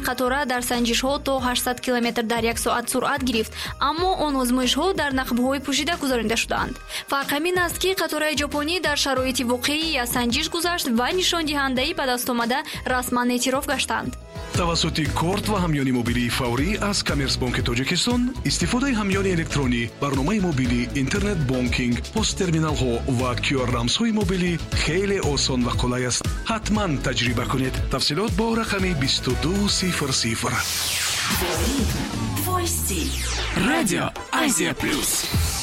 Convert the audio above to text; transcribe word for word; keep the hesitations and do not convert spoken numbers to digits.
қатора дар санҷишҳо то ҳаштсад километр дар як соат суръат гирифт, аммо он озмоишҳо дар нақбҳои пӯшида гузаронида шуданд. Фарқ ҳамин аст, ки қатораи ҷопонӣ дар шароити воқеӣ аз санҷиш гузашт ва нишондиҳандаи ба дастомада расман эътироф гаштанд. тавассути корт ва ҳамёни мобилии фаврӣ аз Коммерсбонки Тоҷикистон истифодаи ҳамёни электронӣ, барномаи мобилӣ, интернет бонкинг, посттерминалҳо ва кю ар рамзҳои мобилӣ хеле осон ва қулай аст. ҳатман таҷриба кунед. тафсилот бо рақами бисту ду сифр сифр. Радио Азия Плюс.